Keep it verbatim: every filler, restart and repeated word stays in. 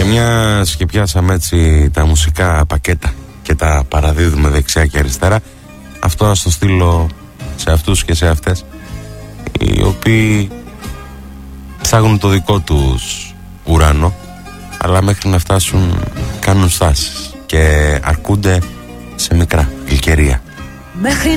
Μιας και πιάσαμε έτσι τα μουσικά πακέτα και τα παραδίδουμε δεξιά και αριστερά, αυτό να στο στείλω σε αυτούς και σε αυτές οι οποίοι ψάχνουν το δικό τους ουρανό, αλλά μέχρι να φτάσουν κάνουν στάσεις και αρκούνται σε μικρά γλυκερία. Μέχρι